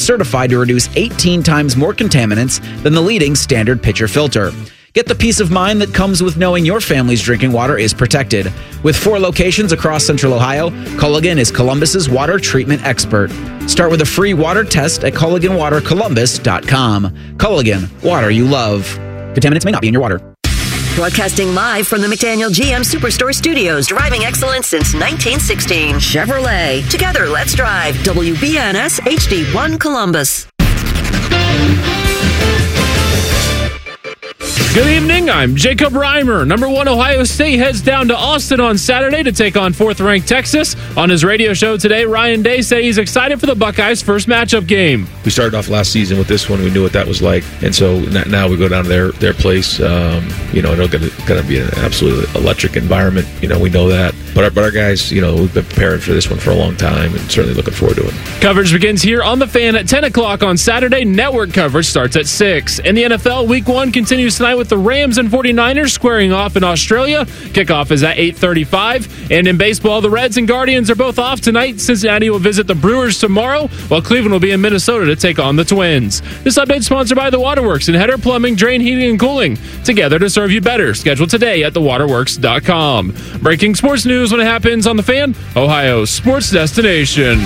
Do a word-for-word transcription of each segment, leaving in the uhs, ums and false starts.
certified to reduce eighteen times more contaminants than the leading standard pitcher filter. Get the peace of mind that comes with knowing your family's drinking water is protected. With four locations across Central Ohio, Culligan is Columbus's water treatment expert. Start with a free water test at Culligan Water Columbus dot com. Culligan, water you love. Contaminants may not be in your water. Broadcasting live from the McDaniel G M Superstore Studios, driving excellence since nineteen sixteen. Chevrolet. Together, let's drive. W B N S H D one Columbus. Good evening, I'm Jacob Reimer. Number one Ohio State heads down to Austin on Saturday to take on fourth-ranked Texas. On his radio show today, Ryan Day said he's excited for the Buckeyes' first matchup game. We started off last season with this one. We knew what that was like. And so now we go down to their, their place. Um, you know, it's going to be an absolutely electric environment. You know, we know that. But our, but our guys, you know, we've been preparing for this one for a long time and certainly looking forward to it. Coverage begins here on The Fan at ten o'clock on Saturday. Network coverage starts at six. In the N F L, Week one continues tonight with the Rams and forty-niners squaring off in Australia. Kickoff is at eight thirty-five. And in baseball, the Reds and Guardians are both off tonight. Cincinnati will visit the Brewers tomorrow, while Cleveland will be in Minnesota to take on the Twins. This update is sponsored by The Waterworks and Header Plumbing, Drain Heating and Cooling. Together to serve you better. Schedule today at the waterworks dot com. Breaking sports news when it happens on The Fan, Ohio's sports destination.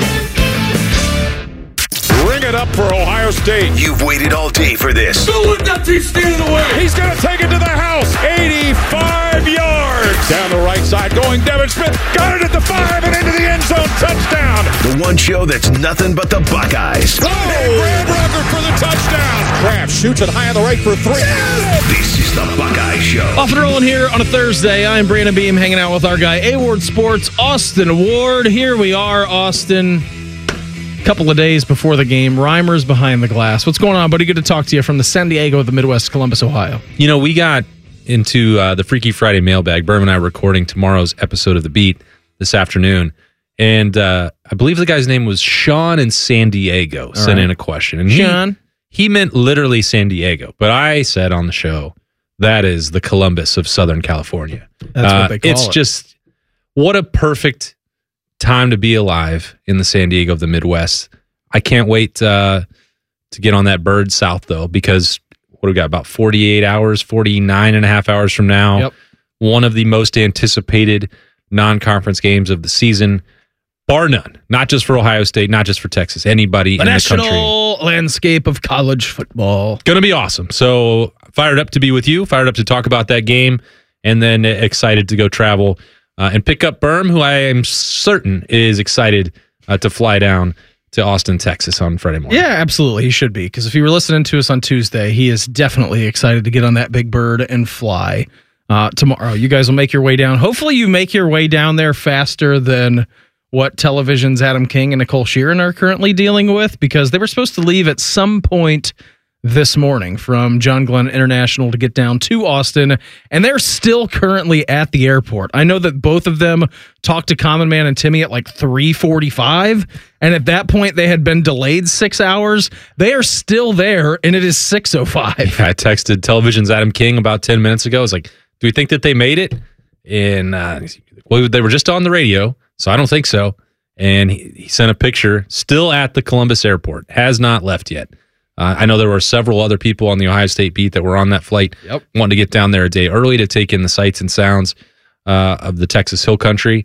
Ring it up for Ohio State. You've waited all day for this. Don't let that team stand in the way. He's going to take it to the house. eighty-five yards. Down the right side going Devin Smith. Got it at the five and into the end zone. Touchdown. The one show that's nothing but the Buckeyes. Oh, and Brad Rucker for the touchdown. Kraft shoots it high on the right for three. This is the Buckeye Show. Off and rolling here on a Thursday. I'm Brandon Beam hanging out with our guy, A-Ward Sports, Austin Ward. Here we are, Austin. Couple of days before the game. Reimer's behind the glass. What's going on, buddy? Good to talk to you from the San Diego of the Midwest, Columbus, Ohio. You know, we got into uh, the Freaky Friday mailbag. Berm and I are recording tomorrow's episode of The Beat this afternoon. And uh, I believe the guy's name was Sean in San Diego. All sent right. in a question. And Sean? He, he meant literally San Diego. But I said on the show, that is the Columbus of Southern California. That's uh, what they call it's it. It's just, what a perfect time to be alive in the San Diego of the Midwest. I can't wait uh, to get on that bird south, though, because what do we got, about forty-eight hours, forty-nine and a half hours from now, yep. one of the most anticipated non-conference games of the season, bar none, not just for Ohio State, not just for Texas, anybody the in the national country. Landscape of college football. Going to be awesome. So fired up to be with you, fired up to talk about that game, and then excited to go travel Uh, and pick up Berm, who I am certain is excited uh, to fly down to Austin, Texas on Friday morning. Yeah, absolutely. He should be, because if you were listening to us on Tuesday, he is definitely excited to get on that big bird and fly uh, tomorrow. You guys will make your way down. Hopefully you make your way down there faster than what television's Adam King and Nicole Sheeran are currently dealing with, because they were supposed to leave at some point this morning from John Glenn International to get down to Austin, and they're still currently at the airport. I know that both of them talked to Common Man and Timmy at like three forty-five, and at that point they had been delayed six hours. They are still there, and it is six oh five. Yeah, I texted Television's Adam King about ten minutes ago. I was like, do we think that they made it? And uh, well, they were just on the radio, so I don't think so. And he, he sent a picture, still at the Columbus airport, has not left yet. Uh, I know there were several other people on the Ohio State beat that were on that flight, yep. wanting to get down there a day early to take in the sights and sounds uh, of the Texas Hill Country.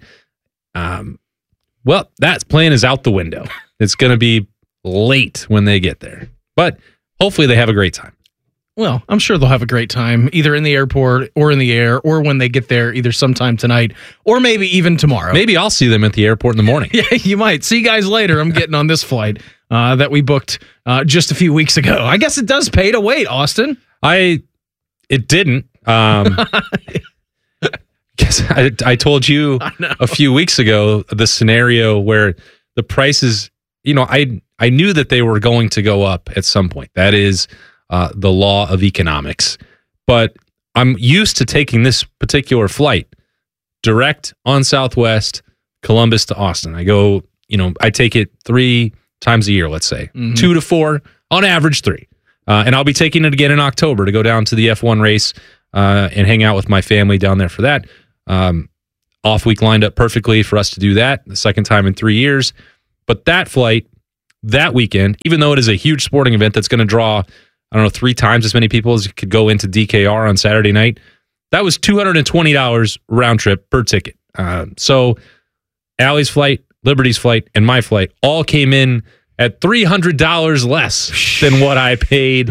Um, well, that plan is out the window. It's going to be late when they get there, but hopefully they have a great time. Well, I'm sure they'll have a great time, either in the airport or in the air, or when they get there, either sometime tonight or maybe even tomorrow. Maybe I'll see them at the airport in the morning. Yeah, you might. See you guys later. I'm getting on this flight uh, that we booked uh, just a few weeks ago. I guess it does pay to wait, Austin. I, it didn't. Um, guess I, I told you I a few weeks ago the scenario where the prices, you know, I I knew that they were going to go up at some point. That is uh, the law of economics. But I'm used to taking this particular flight direct on Southwest, Columbus to Austin. I go, you know, I take it three times a year, let's say, mm-hmm. two to four, on average three. Uh, and I'll be taking it again in October to go down to the F one race uh, and hang out with my family down there for that. Um, off week lined up perfectly for us to do that, the second time in three years. But that flight that weekend, even though it is a huge sporting event that's going to draw, I don't know, three times as many people as could go into D K R on Saturday night, that was two hundred twenty dollars round trip per ticket. Uh, so Allie's flight, Liberty's flight, and my flight all came in at three hundred dollars less than what I paid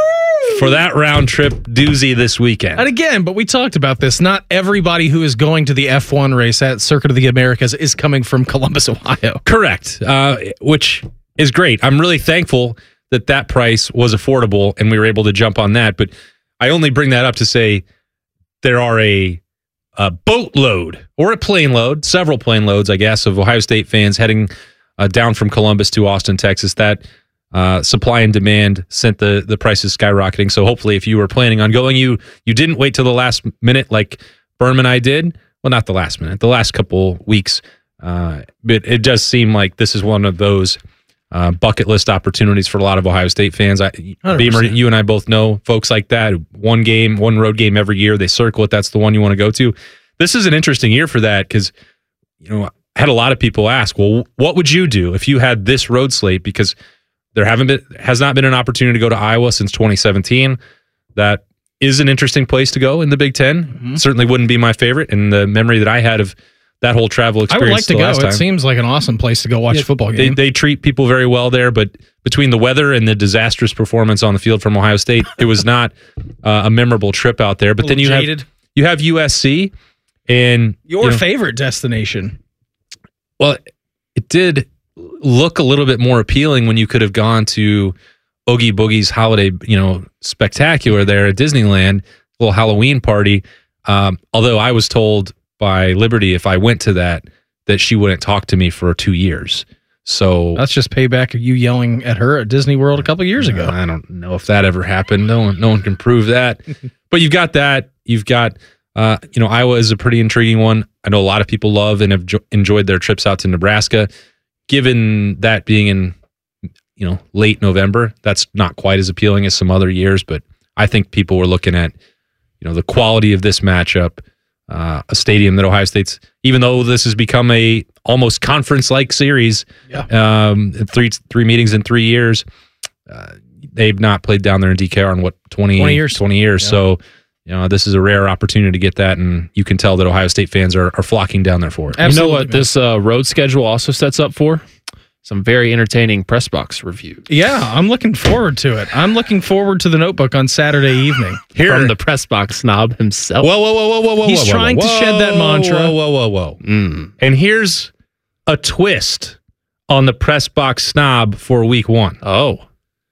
for that round trip doozy this weekend. And again, but we talked about this. Not everybody who is going to the F one race at Circuit of the Americas is coming from Columbus, Ohio. Correct, uh, which is great. I'm really thankful that that price was affordable and we were able to jump on that. But I only bring that up to say there are a, a boatload or a plane load, several plane loads, I guess, of Ohio State fans heading uh, down from Columbus to Austin, Texas. That uh, supply and demand sent the the prices skyrocketing. So hopefully if you were planning on going, you you didn't wait till the last minute like Berm and I did. Well, not the last minute, the last couple weeks. Uh, but it does seem like this is one of those Uh, bucket list opportunities for a lot of Ohio State fans. I, Beamer, you and I both know folks like that. One game, one road game every year. They circle it. That's the one you want to go to. This is an interesting year for that because, you know, I had a lot of people ask, well, what would you do if you had this road slate? Because there haven't been, has not been an opportunity to go to Iowa since twenty seventeen. That is an interesting place to go in the Big Ten. Mm-hmm. Certainly wouldn't be my favorite. And the memory that I had of that whole travel experience. I would like to go. Last time. It seems like an awesome place to go watch yeah, a football game. They, they treat people very well there, but between the weather and the disastrous performance on the field from Ohio State, it was not uh, a memorable trip out there. But then you jaded. have you have U S C and your you know, favorite destination. Well, it did look a little bit more appealing when you could have gone to Oogie Boogie's holiday, you know, spectacular there at Disneyland, little Halloween party. Um, although I was told by Liberty, if I went to that, that she wouldn't talk to me for two years. So that's just payback of you yelling at her at Disney World a couple of years ago. I don't know if that ever happened. No one, no one can prove that. But you've got that. You've got, uh, you know, Iowa is a pretty intriguing one. I know a lot of people love and have jo- enjoyed their trips out to Nebraska. Given that being in, you know, late November, that's not quite as appealing as some other years. But I think people were looking at, you know, the quality of this matchup. Uh, a stadium that Ohio State's, even though this has become a almost conference-like series, yeah. um, three three meetings in three years, uh, they've not played down there in D K R in what twenty, twenty years. twenty years. Yeah. So, you know, this is a rare opportunity to get that, and you can tell that Ohio State fans are, are flocking down there for it. Absolutely, you know what man. this uh, road schedule also sets up for? Some very entertaining press box reviews. Yeah, I'm looking forward to it. I'm looking forward to the Notebook on Saturday evening. Here, from the press box snob himself. Whoa, whoa, whoa, whoa, whoa, whoa. He's whoa, trying whoa, to whoa, shed that mantra. Whoa, whoa, whoa, whoa. Mm. And here's a twist on the press box snob for week one. Oh.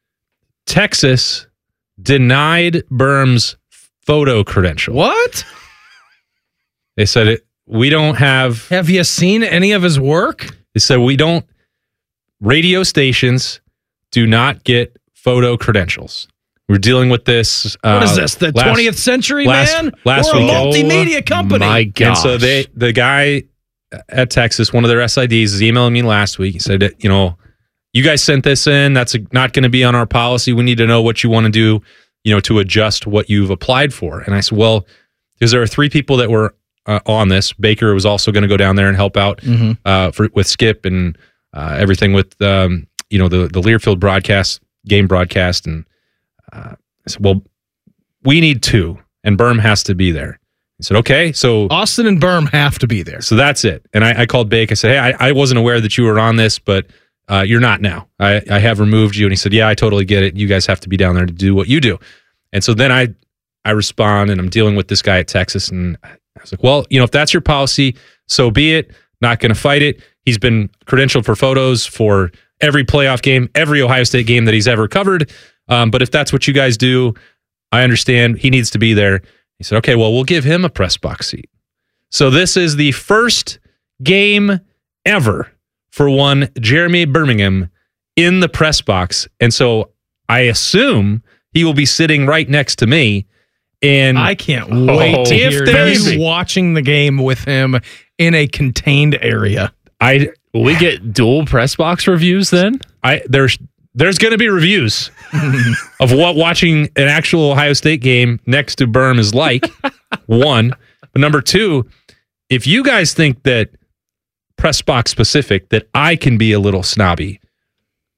Texas denied Berm's photo credential. What? They said it. We don't have. Have you seen any of his work? They said we don't. Radio stations do not get photo credentials. We're dealing with this. Uh, what is this? The last, twentieth century, last, man? Last We're week. a multimedia company. My gosh. And so they, the guy at Texas, one of their S I Ds, is emailing me last week. He said, you know, you guys sent this in. That's not going to be on our policy. We need to know what you want to do, you know, to adjust what you've applied for. And I said, well, because there are three people that were uh, on this. Baker was also going to go down there and help out mm-hmm. uh, for, with Skip and uh, everything with, um, you know, the, the Learfield broadcast, game broadcast. And uh, I said, well, we need two, and Berm has to be there. He said, okay. So Austin and Berm have to be there. So that's it. And I, I called Bake. I said, hey, I, I wasn't aware that you were on this, but uh, you're not now. I, I have removed you. And he said, yeah, I totally get it. You guys have to be down there to do what you do. And so then I, I respond, and I'm dealing with this guy at Texas. And I was like, well, you know, if that's your policy, so be it. Not going to fight it. He's been credentialed for photos for every playoff game, every Ohio State game that he's ever covered. Um, but if that's what you guys do, I understand. He needs to be there. He said, okay, well, we'll give him a press box seat. So this is the first game ever for one Jeremy Birmingham in the press box. And so I assume he will be sitting right next to me. And I can't wait oh, to hear you watching the game with him in a contained area. I Will we get dual press box reviews then? I there's there's going to be reviews of what watching an actual Ohio State game next to Berm is like. One, but number two, if you guys think that press box specific that I can be a little snobby,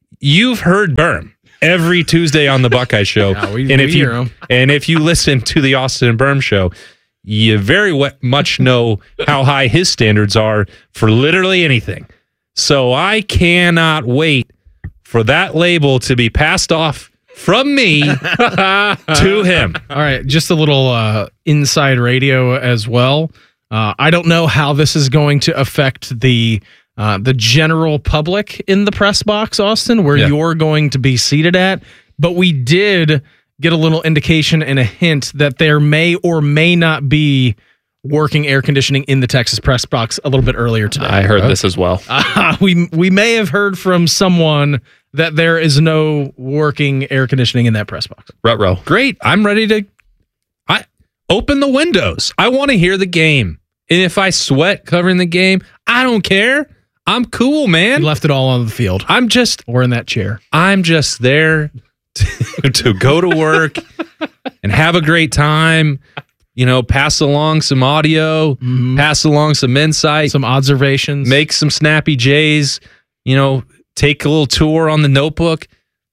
you've heard Berm every Tuesday on the Buckeye Show. Yeah, we- and we if you hear 'em. and if you listen to the Austin and Berm Show, you very we- much know how high his standards are for literally anything. So I cannot wait for that label to be passed off from me to him. All right, just a little uh, inside radio as well. Uh, I don't know how this is going to affect the uh, the general public in the press box, Austin, where Yeah. you're going to be seated at. But we did get a little indication and a hint that there may or may not be working air conditioning in the Texas press box a little bit earlier today. I heard this as well. Uh, we we may have heard from someone that there is no working air conditioning in that press box. Ruh-roh. Great. I'm ready to I open the windows. I want to hear the game. And if I sweat covering the game, I don't care. I'm cool, You man. left it all on the field I'm just or in that chair. I'm just there to, to go to work and have a great time. You know, pass along some audio, pass along some insight, Some observations. make some snappy J's, you know, take a little tour on the notebook.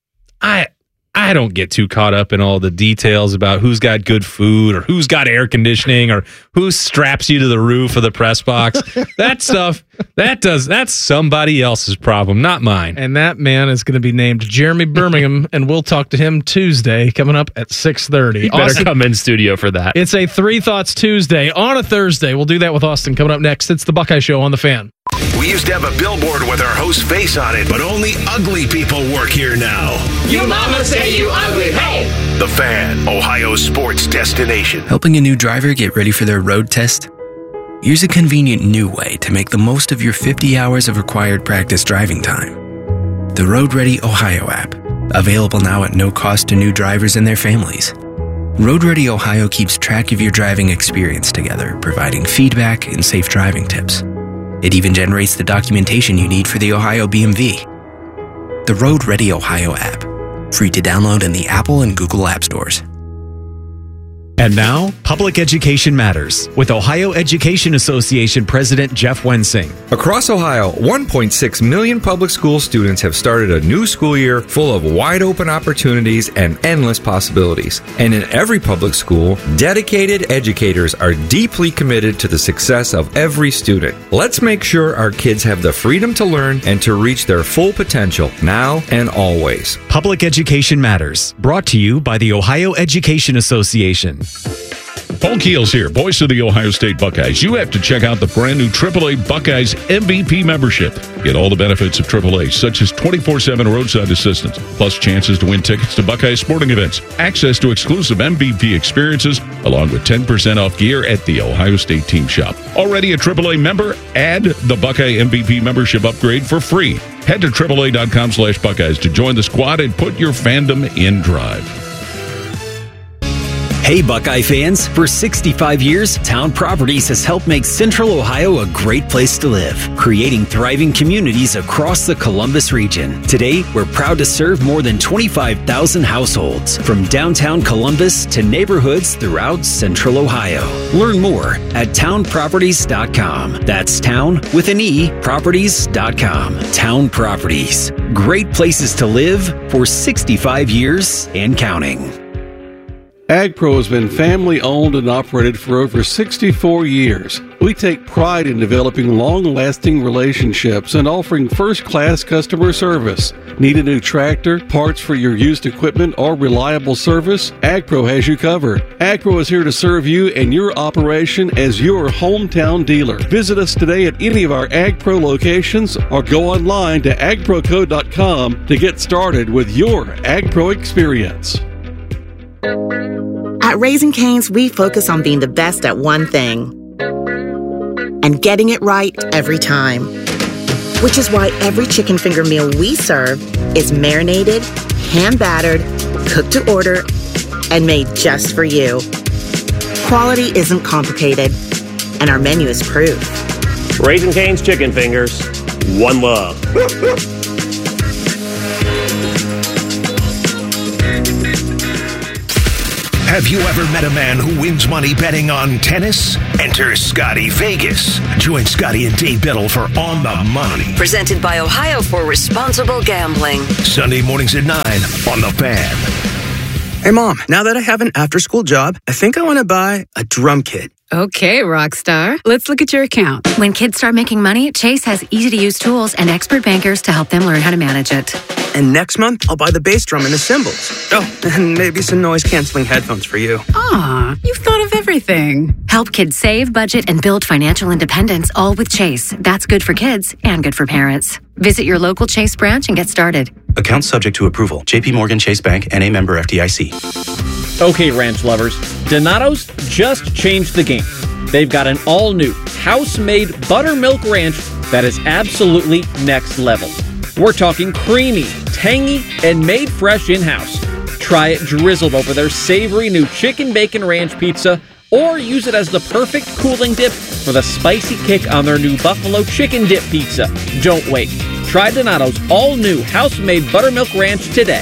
I I don't get too caught up in all the details about who's got good food or who's got air conditioning or who straps you to the roof of the press box. That stuff, that does that's somebody else's problem, not mine. And that man is going to be named Jeremy Birmingham, and we'll talk to him Tuesday coming up at six thirty. Better come in studio for that. It's a Three Thoughts Tuesday on a Thursday. We'll do that with Austin coming up next. It's the Buckeye Show on The Fan. We used to have a billboard with our host's face on it, but only ugly people work here now. You mama say you ugly, hey! The Fan, Ohio's sports destination. Helping a new driver get ready for their road test? Here's a convenient new way to make the most of your fifty hours of required practice driving time. The Road Ready Ohio app, available now at no cost to new drivers and their families. Road Ready Ohio keeps track of your driving experience together, providing feedback and safe driving tips. It even generates the documentation you need for the Ohio B M V. The Road Ready Ohio app, free to download in the Apple and Google App Stores. And now, Public Education Matters with Ohio Education Association President Jeff Wensing. Across Ohio, one point six million public school students have started a new school year full of wide open opportunities and endless possibilities. And in every public school, dedicated educators are deeply committed to the success of every student. Let's make sure our kids have the freedom to learn and to reach their full potential now and always. Public Education Matters, brought to you by the Ohio Education Association. Paul Keels here, voice of the Ohio State Buckeyes. You have to check out the brand new triple A Buckeyes M V P membership. Get all the benefits of triple A, such as twenty-four seven roadside assistance, plus chances to win tickets to Buckeyes sporting events, access to exclusive M V P experiences, along with ten percent off gear at the Ohio State Team Shop. Already a triple A member? Add the Buckeye M V P membership upgrade for free. Head to triple A dot com slash Buckeyes to join the squad and put your fandom in drive. Hey, Buckeye fans. For sixty-five years, Town Properties has helped make Central Ohio a great place to live, creating thriving communities across the Columbus region. Today, we're proud to serve more than twenty-five thousand households, from downtown Columbus to neighborhoods throughout Central Ohio. Learn more at town properties dot com. That's town with an E, properties dot com. Town Properties. Great places to live for sixty-five years and counting. AgPro has been family owned and operated for over sixty-four years. We take pride in developing long-lasting relationships and offering first-class customer service. Need a new tractor, parts for your used equipment, or reliable service? AgPro has you covered. AgPro is here to serve you and your operation as your hometown dealer. Visit us today at any of our AgPro locations or go online to ag pro co dot com to get started with your AgPro experience. At Raising Cane's, we focus on being the best at one thing and getting it right every time. Which is why every chicken finger meal we serve is marinated, hand-battered, cooked to order, and made just for you. Quality isn't complicated, and our menu is proof. Raising Cane's Chicken Fingers, one love. Have you ever met a man who wins money betting on tennis? Enter Scotty Vegas. Join Scotty and Dave Biddle for On the Money. Presented by Ohio for Responsible Gambling. Sunday mornings at nine on The Fan. Hey, Mom, now that I have an after-school job, I think I want to buy a drum kit. Okay, Rockstar. Let's look at your account. When kids start making money, Chase has easy-to-use tools and expert bankers to help them learn how to manage it. And next month, I'll buy the bass drum and the cymbals. Oh, and maybe some noise-canceling headphones for you. Aw, you've thought of everything. Help kids save, budget, and build financial independence, all with Chase. That's good for kids and good for parents. Visit your local Chase branch and get started. Account subject to approval. J P Morgan Chase Bank, N A member F D I C. Okay, ranch lovers, Donato's just changed the game. They've got an all-new, house-made buttermilk ranch that is absolutely next level. We're talking creamy, tangy, and made fresh in-house. Try it drizzled over their savory new chicken bacon ranch pizza, or use it as the perfect cooling dip for the spicy kick on their new buffalo chicken dip pizza. Don't wait. Try Donato's all-new house-made buttermilk ranch today.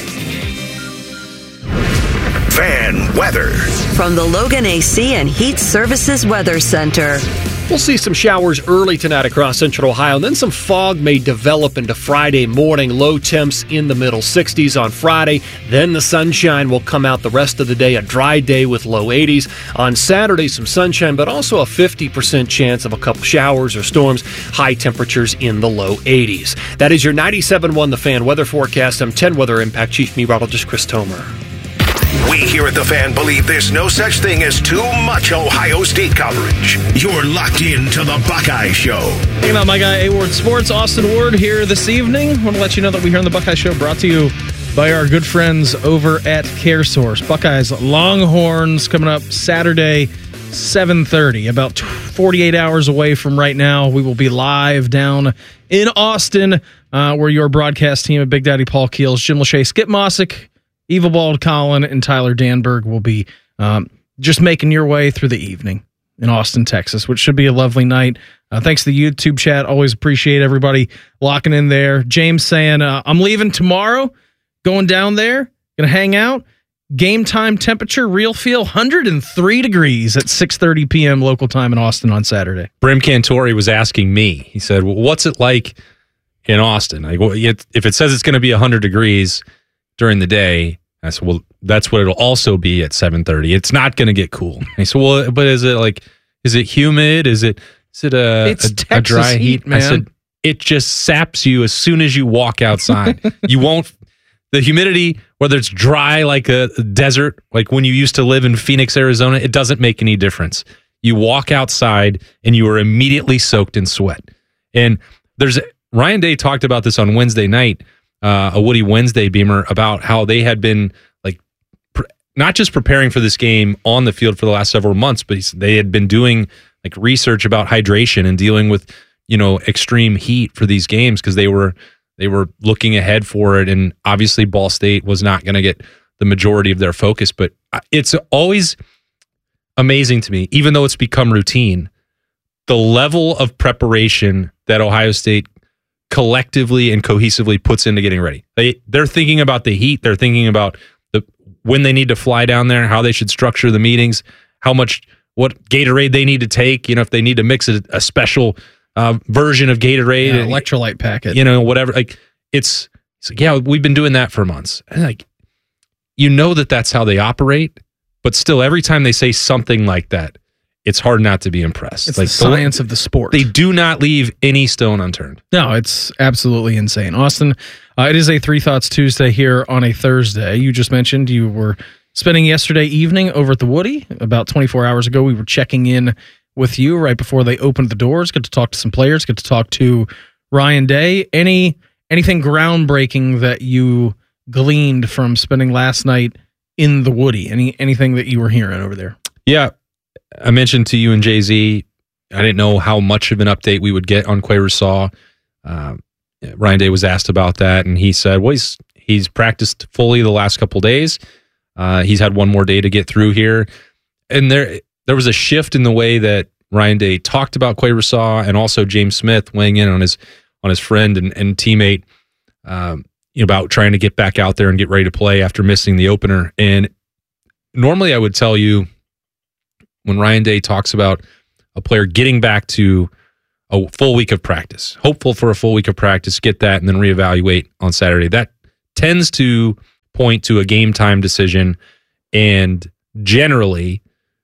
Fan weather. From the Logan A C and Heat Services Weather Center. We'll see some showers early tonight across central Ohio, and then some fog may develop into Friday morning. Low temps in the middle sixties on Friday. Then the sunshine will come out the rest of the day. A dry day with low eighties. On Saturday, some sunshine, but also a fifty percent chance of a couple showers or storms. High temperatures in the low eighties. That is your ninety-seven point one The Fan weather forecast. I'm ten Weather Impact Chief Meteorologist Chris Tomer. We here at The Fan believe there's no such thing as too much Ohio State coverage. You're locked in to the Buckeye Show. Hanging out my guy, A Ward Sports, Austin Ward here this evening. I want to let you know that we're here on the Buckeye Show, brought to you by our good friends over at CareSource. Buckeyes Longhorns coming up Saturday, seven thirty. About forty-eight hours away from right now, we will be live down in Austin, uh, where your broadcast team of Big Daddy Paul Keels, Jim Lachey, Skip Mossick, Eva Bald Collin, and Tyler Danberg will be um, just making your way through the evening in Austin, Texas, which should be a lovely night. Uh, thanks to the YouTube chat. Always appreciate everybody locking in there. James saying, uh, I'm leaving tomorrow, going down there, going to hang out. Game time temperature, real feel, one hundred three degrees at six thirty p.m. local time in Austin on Saturday. Brim Cantori was asking me, he said, well, what's it like in Austin? Like, well, if it says it's going to be one hundred degrees during the day, I said, well, that's what it'll also be at seven thirty. It's not going to get cool. And he said, well, but is it like, is it humid? Is it, is it a, it's a, a dry heat, heat? Man. I said, it just saps you as soon as you walk outside. You won't, the humidity, whether it's dry like a desert, like when you used to live in Phoenix, Arizona, it doesn't make any difference. You walk outside and you are immediately soaked in sweat. And there's, Ryan Day talked about this on Wednesday night. Uh, a Woody Wednesday Beamer, about how they had been like pre- not just preparing for this game on the field for the last several months, but they had been doing like research about hydration and dealing with, you know, extreme heat for these games because they were they were looking ahead for it. And obviously Ball State was not going to get the majority of their focus, but it's always amazing to me, even though it's become routine, the level of preparation that Ohio State collectively and cohesively puts into getting ready. They they're thinking about the heat. They're thinking about the when they need to fly down there, how they should structure the meetings, how much what Gatorade they need to take. You know, if they need to mix a, a special uh, version of Gatorade, yeah, and, electrolyte packet. You know, whatever. Like it's, it's like, yeah, we've been doing that for months. And like, you know that that's how they operate, but still, every time they say something like that, it's hard not to be impressed. It's like the science of the sport. They do not leave any stone unturned. No, it's absolutely insane. Austin, uh, it is a Three Thoughts Tuesday here on a Thursday. You just mentioned you were spending yesterday evening over at the Woody. About twenty-four hours ago, we were checking in with you right before they opened the doors. Get to talk to some players, get to talk to Ryan Day. Any anything groundbreaking that you gleaned from spending last night in the Woody? Any anything that you were hearing over there? Yeah. I mentioned to you and Jay-Z, I didn't know how much of an update we would get on Quay Russaw. Um, Ryan Day was asked about that, and he said, well, he's, he's practiced fully the last couple days. Uh, he's had one more day to get through here. And there there was a shift in the way that Ryan Day talked about Quay Russaw, and also James Smith weighing in on his on his friend and, and teammate um, you know, about trying to get back out there and get ready to play after missing the opener. And normally I would tell you when Ryan Day talks about a player getting back to a full week of practice, hopeful for a full week of practice, get that, and then reevaluate on Saturday. That tends to point to a game time decision. And generally,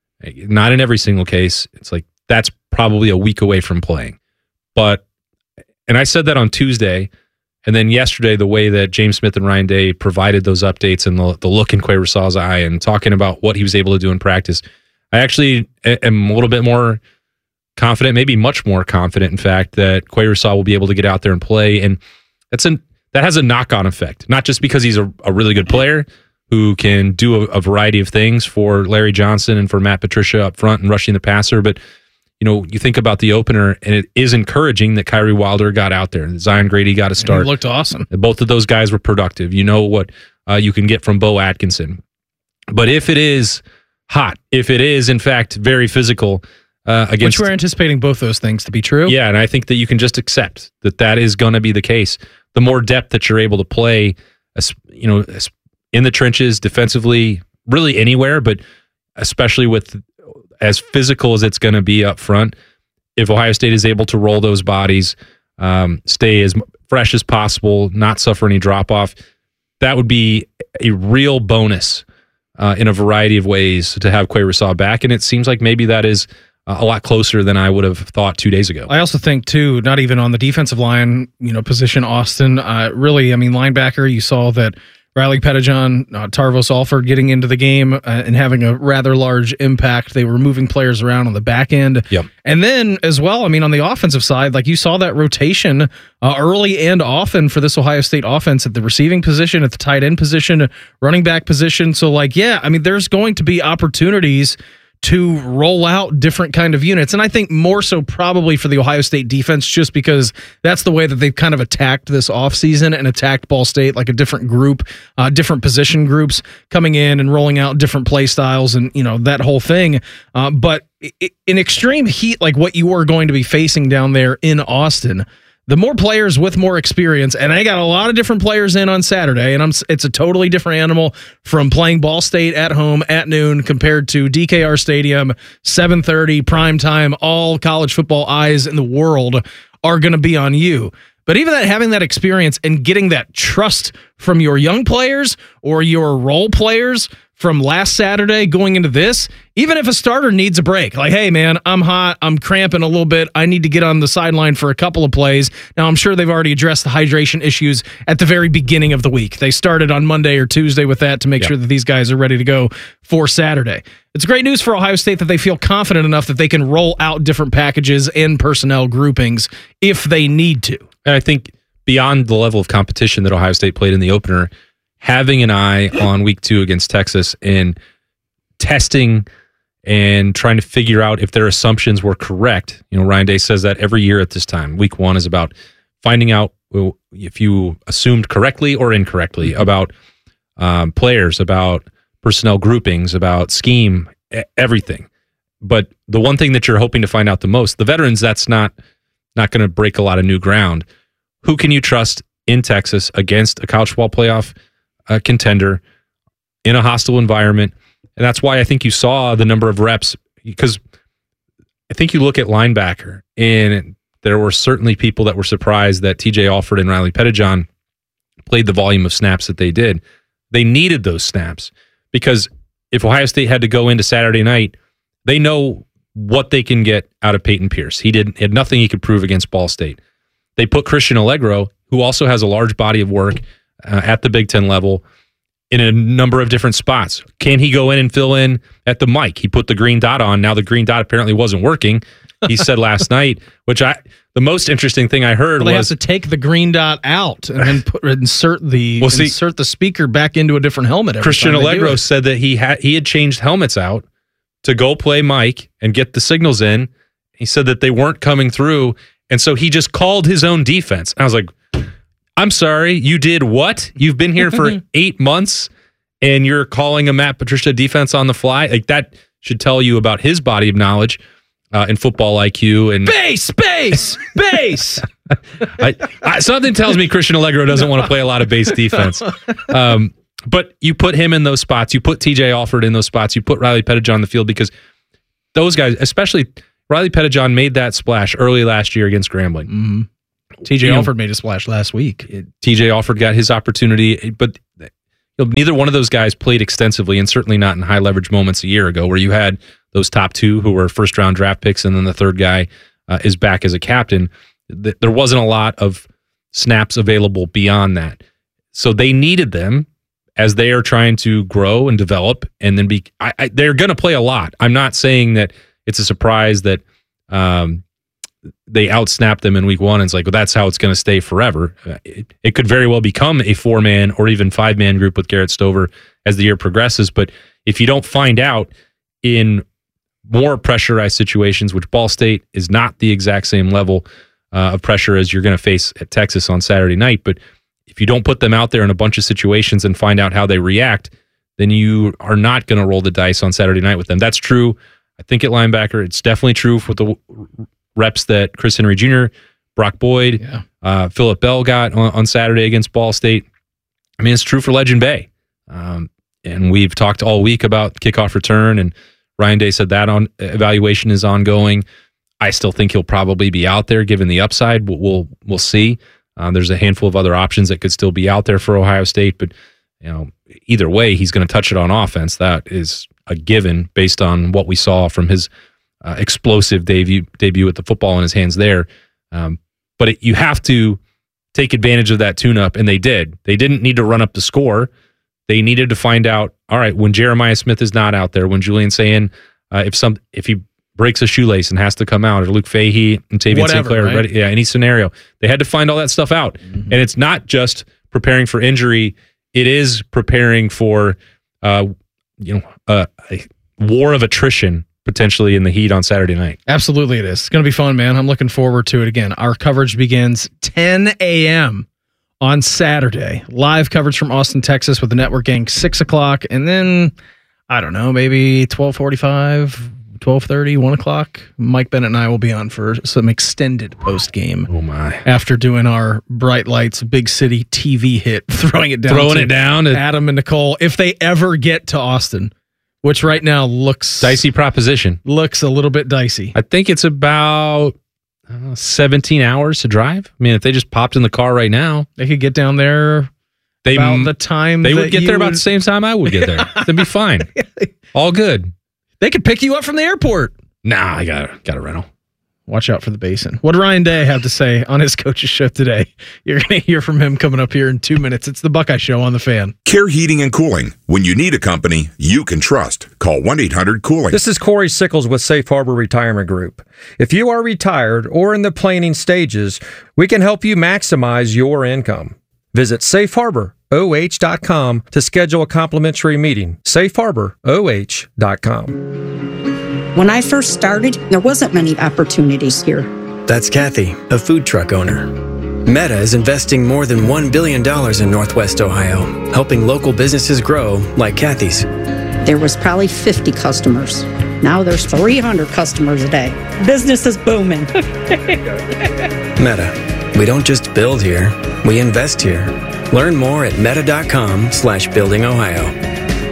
not in every single case, it's like that's probably a week away from playing. But, and I said that on Tuesday, and then yesterday, the way that James Smith and Ryan Day provided those updates and the, the look in Quay Roussal's eye and talking about what he was able to do in practice, I actually am a little bit more confident, maybe much more confident, in fact, that Quay Roussal will be able to get out there and play. And that's an, that has a knock-on effect, not just because he's a, a really good player who can do a, a variety of things for Larry Johnson and for Matt Patricia up front and rushing the passer, but you know, you think about the opener, and it is encouraging that Kyrie Wilder got out there. Zion Grady got a start. He looked awesome. Both of those guys were productive. You know what uh, you can get from Bo Atkinson. But if it is hot, if it is, in fact, very physical uh, against... Which we're anticipating both those things to be true. Yeah, and I think that you can just accept that that is going to be the case. The more depth that you're able to play, you know, in the trenches, defensively, really anywhere, but especially with... as physical as it's going to be up front, if Ohio State is able to roll those bodies, um, stay as fresh as possible, not suffer any drop-off, that would be a real bonus uh, in a variety of ways to have Quay Roussal back, and it seems like maybe that is uh, a lot closer than I would have thought two days ago. I also think, too, not even on the defensive line, you know, position, Austin, uh, really, I mean, linebacker, you saw that Riley Pettijohn, uh, Tarvos Alford getting into the game uh, and having a rather large impact. They were moving players around on the back end. Yep. And then as well, I mean, on the offensive side, like you saw that rotation uh, early and often for this Ohio State offense at the receiving position, at the tight end position, running back position. So like, yeah, I mean, there's going to be opportunities to roll out different kind of units. And I think more so probably for the Ohio State defense, just because that's the way that they've kind of attacked this offseason and attacked Ball State, like a different group, uh, different position groups coming in and rolling out different play styles and, you know, that whole thing. Uh, but in extreme heat, like what you are going to be facing down there in Austin, the more players with more experience, and I got a lot of different players in on Saturday, and I'm it's a totally different animal from playing Ball State at home at noon compared to D K R Stadium, seven thirty, prime time, all college football eyes in the world are going to be on you. But even that, having that experience and getting that trust from your young players or your role players from last Saturday going into this, even if a starter needs a break, like, hey, man, I'm hot, I'm cramping a little bit, I need to get on the sideline for a couple of plays. Now, I'm sure they've already addressed the hydration issues at the very beginning of the week. They started on Monday or Tuesday with that to make yeah. sure that these guys are ready to go for Saturday. It's great news for Ohio State that they feel confident enough that they can roll out different packages and personnel groupings if they need to. And I think beyond the level of competition that Ohio State played in the opener, having an eye on week two against Texas and testing and trying to figure out if their assumptions were correct. You know, Ryan Day says that every year at this time. Week one is about finding out if you assumed correctly or incorrectly about um, players, about personnel groupings, about scheme, everything. But the one thing that you're hoping to find out the most, the veterans, that's not not going to break a lot of new ground. Who can you trust in Texas against a college football playoff uh, contender in a hostile environment? And that's why I think you saw the number of reps, because I think you look at linebacker, and there were certainly people that were surprised that T J Alford and Riley Pettijohn played the volume of snaps that they did. They needed those snaps because if Ohio State had to go into Saturday night, they know what they can get out of Peyton Pierce. He did had nothing he could prove against Ball State. They put Christian Allegro, who also has a large body of work uh, at the Big Ten level, in a number of different spots. Can he go in and fill in at the mic? He put the green dot on. Now the green dot apparently wasn't working. He said last night, which I the most interesting thing I heard well, they was have to take the green dot out and then put, insert the well, see, insert the speaker back into a different helmet. Every Christian time Allegro said that he had he had changed helmets out to go play mic and get the signals in. He said that they weren't coming through, and so he just called his own defense. I was like, I'm sorry, you did what? You've been here for eight months and you're calling a Matt Patricia defense on the fly? Like, that should tell you about his body of knowledge uh, and football I Q. And base, base, base. I, I, something tells me Christian Allegro doesn't want to play a lot of base defense. Um, But you put him in those spots. You put T J Alford in those spots. You put Riley Pettijohn on the field because those guys, especially Riley Pettijohn, made that splash early last year against Grambling. Mm-hmm. T J You know, Alford made a splash last week. T J Alford got his opportunity, but you know, neither one of those guys played extensively, and certainly not in high leverage moments a year ago, where you had those top two who were first round draft picks, and then the third guy uh, is back as a captain. Th- There wasn't a lot of snaps available beyond that, so they needed them as they are trying to grow and develop, and then be. I, I, they're going to play a lot. I'm not saying that it's a surprise that. Um, they outsnap them in week one, and it's like, well, that's how it's going to stay forever. Uh, It, it could very well become a four-man or even five-man group with Garrett Stover as the year progresses. But if you don't find out in more pressurized situations, which Ball State is not the exact same level uh, of pressure as you're going to face at Texas on Saturday night, but if you don't put them out there in a bunch of situations and find out how they react, then you are not going to roll the dice on Saturday night with them. That's true, I think, at linebacker. It's definitely true for the reps that Chris Henry Junior, Brock Boyd, yeah. uh, Phillip Bell got on, on Saturday against Ball State. I mean, it's true for Legend Bay. Um, and we've talked all week about kickoff return, and Ryan Day said that on evaluation is ongoing. I still think he'll probably be out there given the upside. We'll we'll, we'll see. Uh, there's a handful of other options that could still be out there for Ohio State, but you know, either way, he's going to touch it on offense. That is a given based on what we saw from his Uh, explosive debut debut with the football in his hands there. Um, but it, you have to take advantage of that tune-up, and they did. They didn't need to run up the score. They needed to find out, all right, when Jeremiah Smith is not out there, when Julian Sayin, uh, if some if he breaks a shoelace and has to come out, or Luke Fahey and Tavian Saint Clair, right? ready, yeah, any scenario. They had to find all that stuff out. Mm-hmm. And it's not just preparing for injury. It is preparing for uh, you know uh, a war of attrition potentially in the heat on Saturday night. Absolutely it is. It's going to be fun, man. I'm looking forward to it again. Our coverage begins ten a.m. on Saturday. Live coverage from Austin, Texas with the Network Gang, six o'clock. And then, I don't know, maybe twelve forty-five, twelve thirty, one o'clock. Mike Bennett and I will be on for some extended post-game. Oh, my. After doing our Bright Lights Big City T V hit, throwing it down. Throwing it down. To Adam and Nicole, if they ever get to Austin. Which right now looks... Dicey proposition. Looks a little bit dicey. I think it's about uh, seventeen hours to drive. I mean, if they just popped in the car right now... They could get down there they, about the time They that would get you there about would... the same time I would get there. They'd be fine. All good. They could pick you up from the airport. Nah, I got, got a rental. Watch out for the basin. What did Ryan Day have to say on his coach's show today? You're going to hear from him coming up here in two minutes. It's the Buckeye Show on the Fan. Care Heating and Cooling. When you need a company you can trust, call one eight hundred cooling. This is Corey Sickles with Safe Harbor Retirement Group. If you are retired or in the planning stages, we can help you maximize your income. Visit safe harbor o h dot com to schedule a complimentary meeting. safe harbor o h dot com. When I first started, there wasn't many opportunities here. That's Kathy, a food truck owner. Meta is investing more than one billion dollars in Northwest Ohio, helping local businesses grow like Kathy's. There was probably fifty customers. Now there's three hundred customers a day. Business is booming. Meta, we don't just build here, we invest here. Learn more at meta.com slash building Ohio.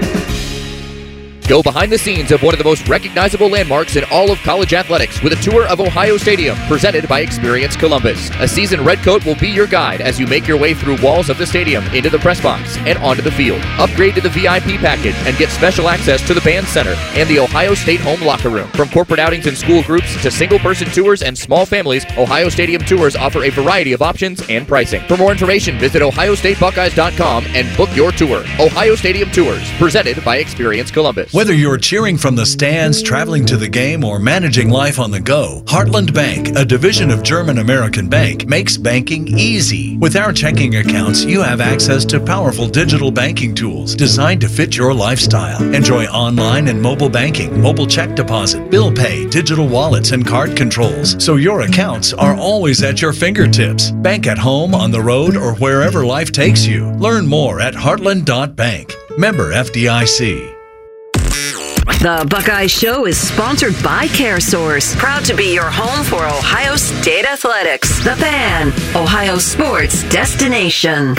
Go behind the scenes of one of the most recognizable landmarks in all of college athletics with a tour of Ohio Stadium presented by Experience Columbus. A seasoned redcoat will be your guide as you make your way through walls of the stadium into the press box and onto the field. Upgrade to the V I P package and get special access to the band center and the Ohio State home locker room. From corporate outings and school groups to single-person tours and small families, Ohio Stadium tours offer a variety of options and pricing. For more information, visit ohio state buckeyes dot com and book your tour. Ohio Stadium Tours, presented by Experience Columbus. Whether you're cheering from the stands, traveling to the game, or managing life on the go, Heartland Bank, a division of German American Bank, makes banking easy. With our checking accounts, you have access to powerful digital banking tools designed to fit your lifestyle. Enjoy online and mobile banking, mobile check deposit, bill pay, digital wallets, and card controls, so your accounts are always at your fingertips. Bank at home, on the road, or wherever life takes you. Learn more at heartland dot bank. Member F D I C. The Buckeye Show is sponsored by CareSource, proud to be your home for Ohio State athletics. The Fan, Ohio sports destination.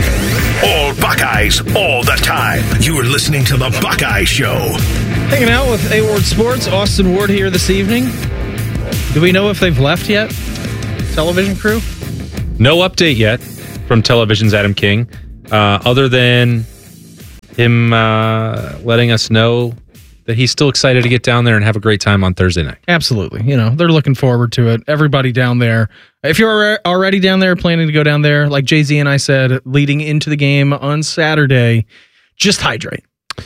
All Buckeyes, all the time. You're listening to The Buckeye Show. Hanging out with A-Ward Sports, Austin Ward here this evening. Do we know if they've left yet? Television crew? No update yet from Television's Adam King, uh, other than him uh, letting us know that he's still excited to get down there and have a great time on Thursday night. Absolutely. You know, they're looking forward to it. Everybody down there. If you're already down there, planning to go down there, like Jay-Z and I said, leading into the game on Saturday, just hydrate.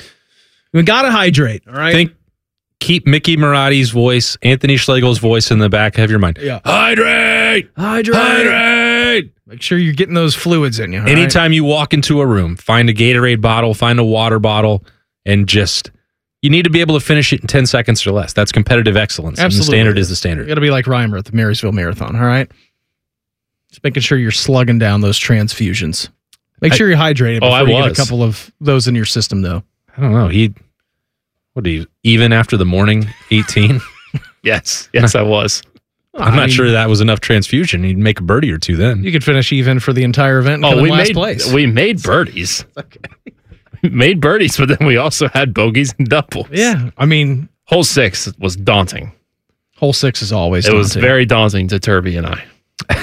We got to hydrate, all right? Think, keep Mickey Marotti's voice, Anthony Schlegel's voice in the back of your mind. Yeah. Hydrate! Hydrate! Hydrate! Make sure you're getting those fluids in you. Anytime right? you walk into a room, find a Gatorade bottle, find a water bottle, and just... You need to be able to finish it in ten seconds or less. That's competitive excellence. Absolutely. And the standard is the standard. You got to be like Reimer at the Marysville Marathon, all right? Just making sure you're slugging down those transfusions. Make I, sure you're hydrated oh, before I you was. get a couple of those in your system, though. I don't know. He, what do you, even after the morning eighteen? yes. Yes, I was. I'm I not mean, sure that was enough transfusion. He'd make a birdie or two then. You could finish even for the entire event and oh, come in we last made, place. We made birdies. Okay. Made birdies, but then we also had bogeys and doubles. Yeah, I mean, hole six was daunting. Hole six is always. It daunting. was very daunting to Turby and I.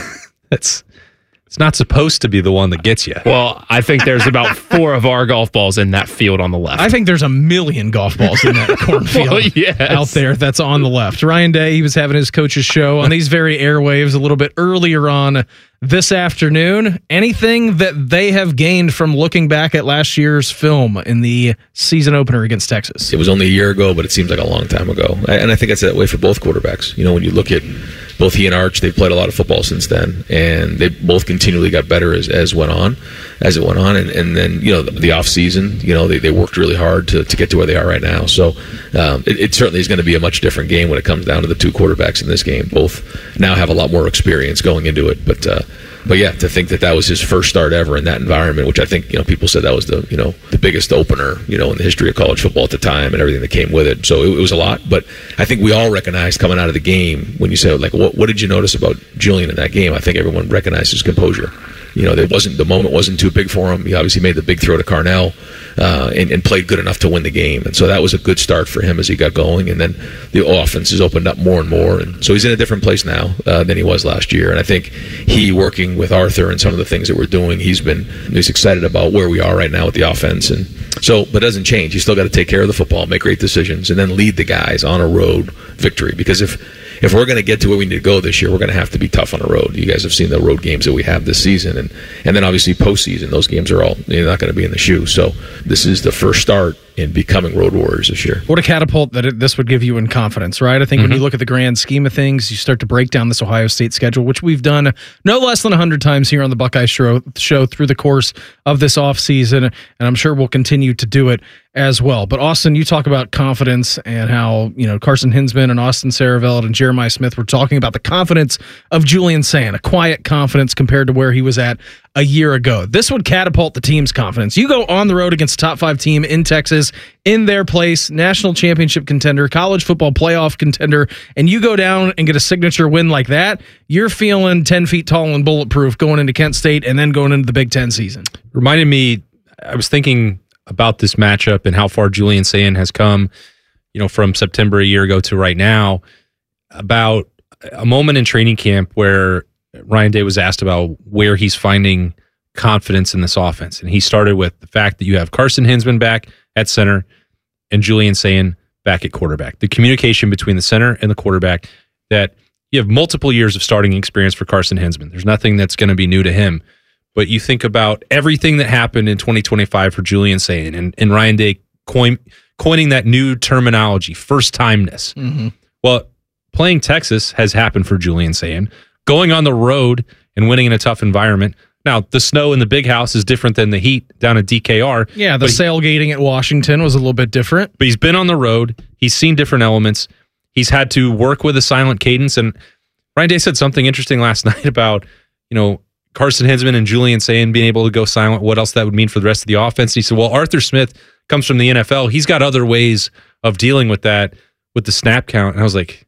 That's it's not supposed to be the one that gets you. Well, I think there's about four of our golf balls in that field on the left. I think there's a million golf balls in that cornfield well, yes. out there that's on the left. Ryan Day, he was having his coach's show on these very airwaves a little bit earlier on this afternoon. Anything that they have gained from looking back at last year's film in the season opener against Texas? It was only a year ago, but it seems like a long time ago. And I think it's that way for both quarterbacks. You know, when you look at both he and Arch, they've played a lot of football since then, and they both continually got better as, as went on, as it went on. And, and then, you know, the, the off season, you know, they, they worked really hard to, to get to where they are right now. So um, it, it certainly is going to be a much different game when it comes down to the two quarterbacks in this game. Both now have a lot more experience going into it, but uh, but yeah, to think that that was his first start ever in that environment, which I think, you know, people said that was the, you know, the biggest opener, you know, in the history of college football at the time and everything that came with it. So it, it was a lot, but I think we all recognized coming out of the game when you said, like, what, what did you notice about Julian in that game? I think everyone recognized his composure. You know, there wasn't the moment wasn't too big for him. He obviously made the big throw to Carnell uh, and, and played good enough to win the game. And so that was a good start for him as he got going. And then the offense has opened up more and more. And so he's in a different place now uh, than he was last year. And I think he, working with Arthur and some of the things that we're doing, he's been he's excited about where we are right now with the offense. And so, but it doesn't change. He's still got to take care of the football, make great decisions, and then lead the guys on a road victory. Because if If we're going to get to where we need to go this year, we're going to have to be tough on the road. You guys have seen the road games that we have this season, and and then obviously postseason, those games are all, you're not going to be in the shoe. So this is the first start in becoming road warriors this year. What a catapult that it, this would give you in confidence, right? I think mm-hmm. when you look at the grand scheme of things, you start to break down this Ohio State schedule, which we've done no less than one hundred times here on the Buckeye Show, show through the course of this offseason, and I'm sure we'll continue to do it as well. But Austin, you talk about confidence and how, you know, Carson Hinsman and Austin Saravelt and Jeremiah Smith were talking about the confidence of Julian Sayin, a quiet confidence compared to where he was at a year ago. This would catapult the team's confidence. You go on the road against a top five team in Texas, in their place, national championship contender, college football playoff contender, and you go down and get a signature win like that, you're feeling ten feet tall and bulletproof going into Kent State and then going into the Big Ten season. Reminded me, I was thinking about this matchup and how far Julian Sayin has come, you know, from September a year ago to right now, about a moment in training camp where Ryan Day was asked about where he's finding confidence in this offense. And he started with the fact that you have Carson Hinsman back at center and Julian Sayin back at quarterback. The communication between the center and the quarterback, that you have multiple years of starting experience for Carson Hinsman. There's nothing that's going to be new to him. But you think about everything that happened in twenty twenty-five for Julian Sayin and, and Ryan Day coin, coining that new terminology, first-timeness. Mm-hmm. Well, playing Texas has happened for Julian Sayin. Going on the road and winning in a tough environment. Now, the snow in the big house is different than the heat down at D K R. Yeah, the sailgating at Washington was a little bit different. But he's been on the road. He's seen different elements. He's had to work with a silent cadence. And Ryan Day said something interesting last night about, you know, Carson Hinsman and Julian Sayin being able to go silent, what else that would mean for the rest of the offense. He said, well, Arthur Smith comes from the N F L. He's got other ways of dealing with that with the snap count. And I was like,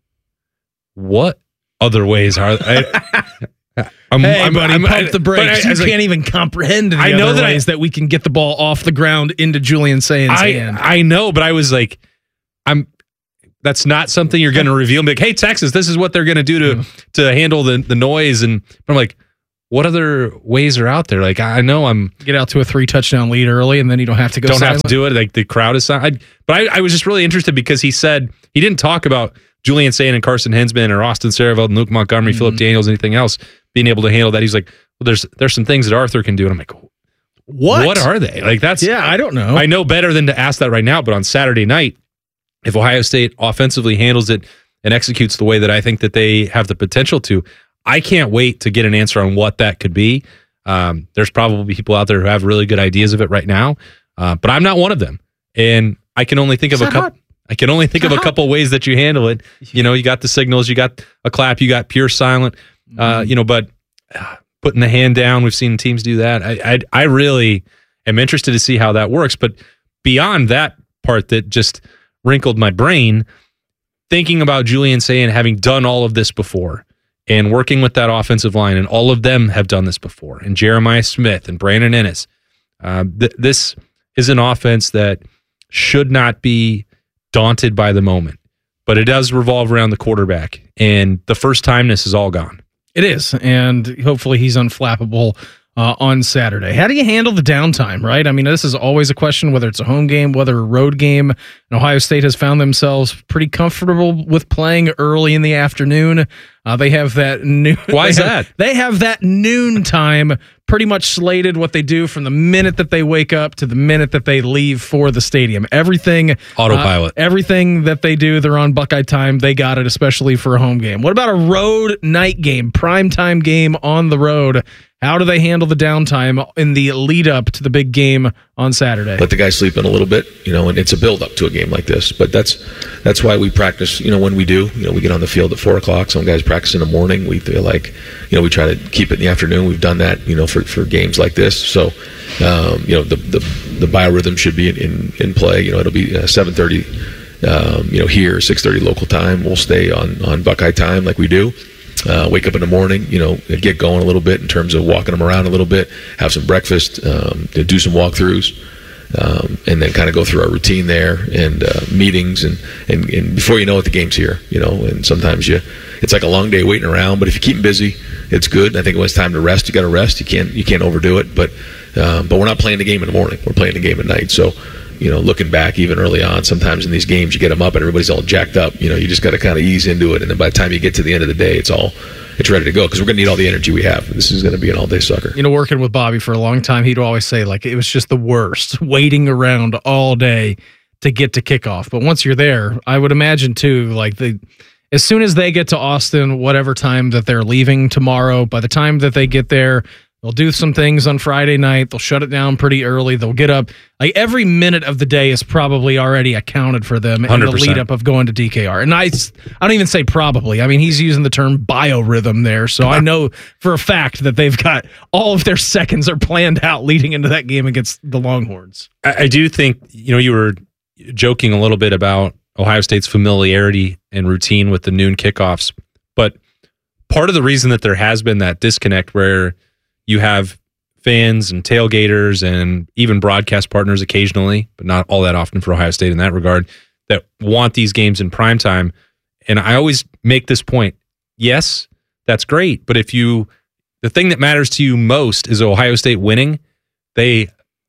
what other ways are I, I'm, hey, I'm, buddy, I'm, pump I, the brakes. I, I you like, can't even comprehend the I know other that ways I, that we can get the ball off the ground into Julian Sayen's I, hand. I know, but I was like, I'm. That's not something you're going to reveal. And be like, hey, Texas, this is what they're going to do to mm. to handle the the noise. And I'm like, what other ways are out there? Like, I know I'm get out to a three touchdown lead early, and then you don't have to go. Don't silent. have to do it. Like the crowd is silent. I, but I, I was just really interested because he said he didn't talk about Julian Sayen and Carson Hinsman or Austin Sareveld and Luke Montgomery, mm-hmm. Philip Daniels, anything else being able to handle that. He's like, well, there's there's some things that Arthur can do, and I'm like, what? What are they? Like that's yeah, I don't know. I know better than to ask that right now. But on Saturday night, if Ohio State offensively handles it and executes the way that I think that they have the potential to, I can't wait to get an answer on what that could be. Um, there's probably people out there who have really good ideas of it right now, uh, but I'm not one of them. And I can only think of a couple. I can only think of a couple ways that you handle it. You know, you got the signals, you got a clap, you got pure silent. Uh, you know, but uh, putting the hand down, we've seen teams do that. I, I I really am interested to see how that works. But beyond that part, that just wrinkled my brain, thinking about Julian Sayen having done all of this before and working with that offensive line, and all of them have done this before, and Jeremiah Smith and Brandon Ennis. Uh, th- this is an offense that should not be daunted by the moment, but it does revolve around the quarterback, and the first timeness is all gone. It is, and hopefully he's unflappable Uh, on Saturday. How do you handle the downtime, right? I mean, this is always a question, whether it's a home game, whether a road game. And Ohio State has found themselves pretty comfortable with playing early in the afternoon. Uh, they have that noon. Why is they have, that? They have that noon time pretty much slated, what they do from the minute that they wake up to the minute that they leave for the stadium. Everything autopilot. Uh, everything that they do, they're on Buckeye time. They got it, especially for a home game. What about a road night game, primetime game on the road? How do they handle the downtime in the lead up to the big game on Saturday? Let the guys sleep in a little bit, you know, and it's a build up to a game like this. But that's that's why we practice, you know, when we do, you know, we get on the field at four o'clock. Some guys practice in the morning. We feel like, you know, we try to keep it in the afternoon. We've done that, you know, for, for games like this. So, um, you know, the, the the biorhythm should be in, in, in play. You know, it'll be uh, seven thirty, um, you know, here, six thirty local time. We'll stay on, on Buckeye time like we do. Uh, wake up in the morning, you know, get going a little bit in terms of walking them around a little bit, have some breakfast, um, do some walkthroughs, um, and then kind of go through our routine there and uh, meetings, and, and, and before you know it, the game's here, you know. And sometimes you, it's like a long day waiting around, but if you keep them busy, it's good. I think when it's time to rest, you got to rest. You can't you can't overdo it, but um, but we're not playing the game in the morning. We're playing the game at night. So, you know, looking back even early on, sometimes in these games you get them up and everybody's all jacked up. You know, you just got to kind of ease into it, and then by the time you get to the end of the day, it's all it's ready to go, because we're going to need all the energy we have. This is going to be an all-day sucker. You know, working with Bobby for a long time, he'd always say, like, it was just the worst, waiting around all day to get to kickoff. But once you're there, I would imagine, too, like, the as soon as they get to Austin, whatever time that they're leaving tomorrow, by the time that they get there, they'll do some things on Friday night. They'll shut it down pretty early. They'll get up. Like, every minute of the day is probably already accounted for them in the lead up of going to D K R. And I, I don't even say probably. I mean, he's using the term biorhythm there. So I know for a fact that they've got all of their seconds are planned out leading into that game against the Longhorns. I, I do think, you know, you were joking a little bit about Ohio State's familiarity and routine with the noon kickoffs. But part of the reason that there has been that disconnect where you have fans and tailgaters and even broadcast partners occasionally, but not all that often for Ohio State in that regard, that want these games in primetime. And I always make this point. Yes, that's great. But if you, the thing that matters to you most is Ohio State winning, they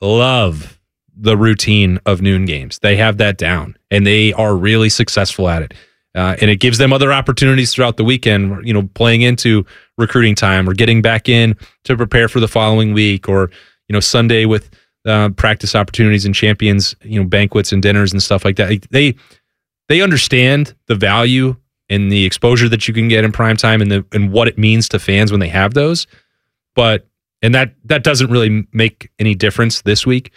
love the routine of noon games. They have that down, and they are really successful at it. Uh, and it gives them other opportunities throughout the weekend, you know, playing into recruiting time or getting back in to prepare for the following week, or, you know, Sunday with uh, practice opportunities and champions, you know, banquets and dinners and stuff like that. They they understand the value and the exposure that you can get in primetime, and the and what it means to fans when they have those. But and that that doesn't really make any difference this week.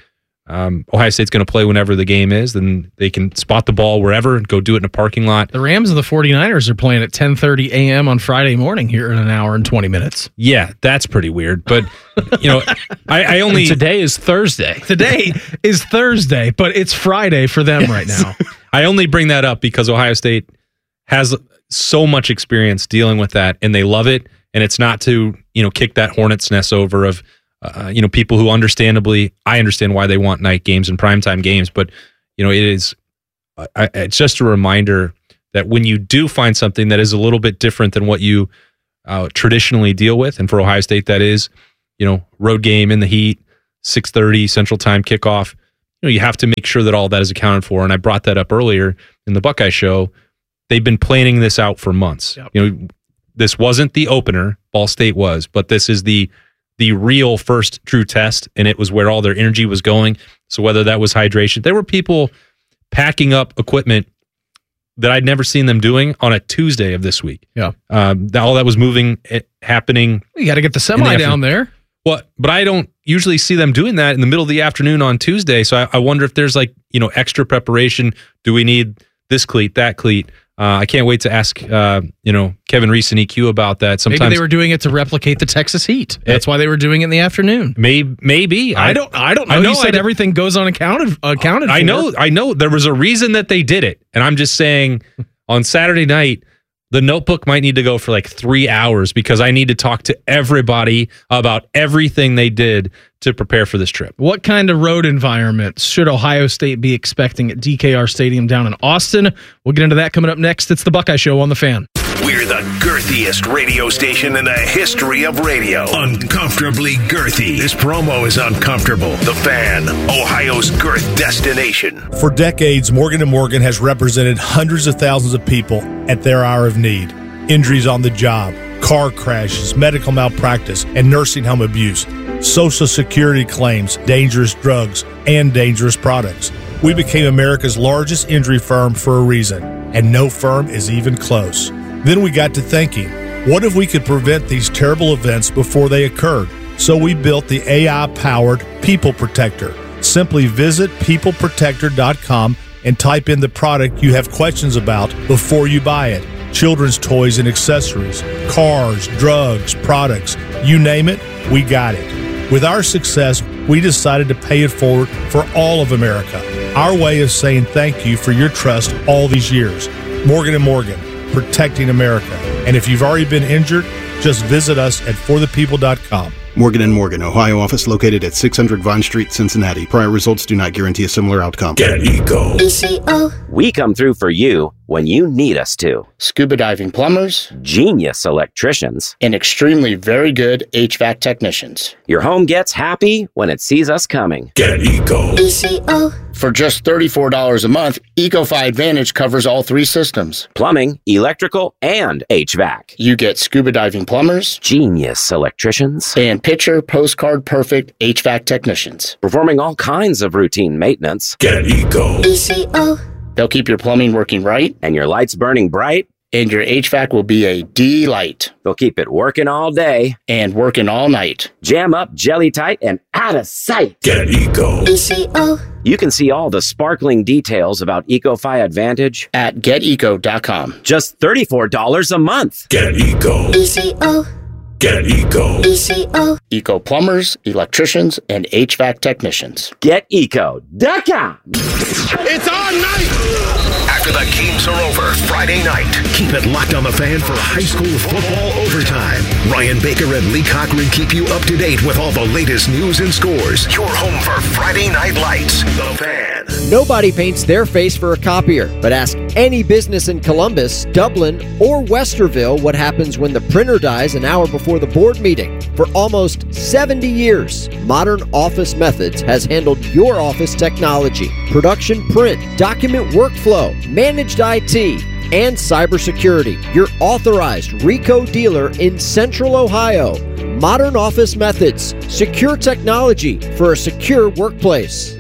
um, Ohio State's going to play whenever the game is, then they can spot the ball wherever and go do it in a parking lot. The Rams and the 49ers are playing at ten thirty a.m. on Friday morning here in an hour and twenty minutes. Yeah, that's pretty weird. But, you know, I, I only... And today is Thursday. Today is Thursday, but it's Friday for them yes. right now. I only bring that up because Ohio State has so much experience dealing with that, and they love it. And it's not to, you know, kick that hornet's nest over of, uh, you know, people who understandably, I understand why they want night games and primetime games, but, you know, it is, I, it's just a reminder that when you do find something that is a little bit different than what you uh, traditionally deal with, and for Ohio State, that is, you know, road game in the heat, six thirty Central Time kickoff, you know, you have to make sure that all that is accounted for. And I brought that up earlier in the Buckeye Show. They've been planning this out for months. Yep. You know, this wasn't the opener, Ball State was, but this is the the real first true test, and it was where all their energy was going. So whether that was hydration, there were people packing up equipment that I'd never seen them doing on a Tuesday of this week. Yeah, um, that, all that was moving, it, happening. You got to get the semi the down there. Well, but I don't usually see them doing that in the middle of the afternoon on Tuesday. So I, I wonder if there's like, you know, extra preparation. Do we need this cleat, that cleat? Uh, I can't wait to ask, uh, you know, Kevin Reese and E Q about that. Sometimes maybe they were doing it to replicate the Texas heat. That's it, why they were doing it in the afternoon. Maybe, maybe. I, I don't. I don't know. I know you said everything goes unaccounted. Accounted. I for. know. I know. There was a reason that they did it, and I'm just saying, on Saturday night, the Notebook might need to go for like three hours because I need to talk to everybody about everything they did to prepare for this trip. What kind of road environment should Ohio State be expecting at D K R Stadium down in Austin? We'll get into that coming up next. It's the Buckeye Show on The Fan. We're the girthiest radio station in the history of radio. Uncomfortably girthy. This promo is uncomfortable. The Fan, Ohio's girth destination. For decades, Morgan and Morgan has represented hundreds of thousands of people at their hour of need. Injuries on the job, car crashes, medical malpractice, and nursing home abuse, Social Security claims, dangerous drugs, and dangerous products. We became America's largest injury firm for a reason, and no firm is even close. Then we got to thinking, what if we could prevent these terrible events before they occurred? So we built the A I-powered People Protector. Simply visit people protector dot com and type in the product you have questions about before you buy it. Children's toys and accessories, cars, drugs, products, you name it, we got it. With our success, we decided to pay it forward for all of America. Our way of saying thank you for your trust all these years. Morgan and Morgan, protecting America. And if you've already been injured, just visit us at for the people dot com. Morgan and Morgan, Ohio office located at six hundred Vine Street, Cincinnati. Prior results do not guarantee a similar outcome. Get Eco. E C O. We come through for you when you need us to. Scuba diving plumbers, genius electricians, and extremely very good H V A C technicians. Your home gets happy when it sees us coming. Get Eco. E C O. For just thirty-four dollars a month, EcoFi Advantage covers all three systems. Plumbing, electrical, and H V A C. You get scuba diving plumbers, genius electricians, and picture postcard perfect H V A C technicians. Performing all kinds of routine maintenance. Get Eco. E C O. They'll keep your plumbing working right. And your lights burning bright. And your H V A C will be a delight. They'll keep it working all day. And working all night. Jam up, jelly tight, and out of sight. Get Eco. E C O. You can see all the sparkling details about EcoFi Advantage at get eco dot com. Just thirty-four dollars a month. Get Eco. E C O. Get Eco. E C O. Eco plumbers, electricians, and H V A C technicians. get eco dot com. It's on night! After the games are over Friday night, keep it locked on The Fan for high school football overtime. Ryan Baker and Lee Cochran keep you up to date with all the latest news and scores. Your home for Friday Night Lights, The Fan. Nobody paints their face for a copier, but ask any business in Columbus, Dublin, or Westerville what happens when the printer dies an hour before the board meeting. For almost seventy years, Modern Office Methods has handled your office technology, production print, document workflow, managed I T, and cybersecurity. Your authorized Ricoh dealer in Central Ohio. Modern Office Methods, secure technology for a secure workplace.